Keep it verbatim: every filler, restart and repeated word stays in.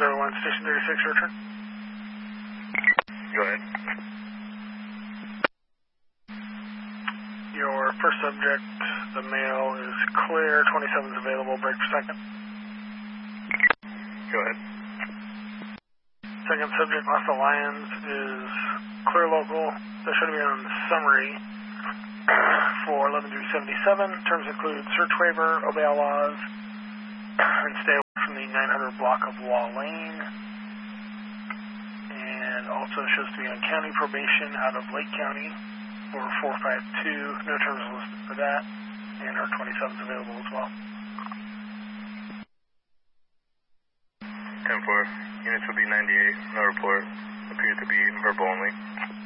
zero one, Station thirty-six, return. Go ahead. Your first subject, the male, is clear. twenty-seven is available. Break for second. Go ahead. Second subject, Los Lions, is clear local. That should be on the summary for eleven three seventy-seven. Terms include search waiver, obey all laws, and stay away from the nine hundred block of Wall Lane. And also shows to be on county probation out of Lake County for four five two. No terms listed for that. And our twenty-seven is available as well. ten four. Units will be ninety-eight. No report. Appears to be verbal only.